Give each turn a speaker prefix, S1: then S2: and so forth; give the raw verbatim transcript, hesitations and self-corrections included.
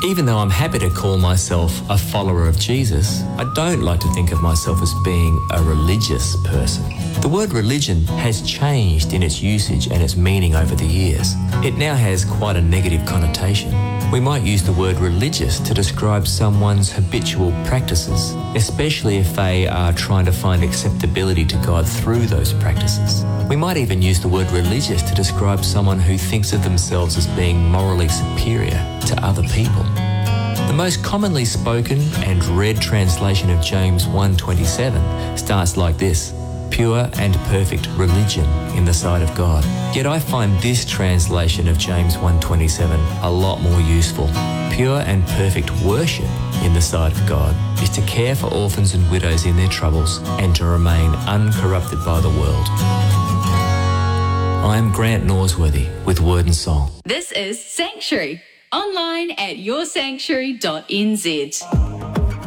S1: Even though I'm happy to call myself a follower of Jesus, I don't like to think of myself as being a religious person. The word religion has changed in its usage and its meaning over the years. It now has quite a negative connotation. We might use the word religious to describe someone's habitual practices, especially if they are trying to find acceptability to God through those practices. We might even use the word religious to describe someone who thinks of themselves as being morally superior to other people. The most commonly spoken and read translation of James one twenty-seven starts like this: pure and perfect religion in the sight of God. Yet I find this translation of James one twenty-seven a lot more useful. Pure and perfect worship in the sight of God is to care for orphans and widows in their troubles and to remain uncorrupted by the world. I am Grant Norsworthy with Word and Song.
S2: This is Sanctuary, online at your sanctuary dot n z.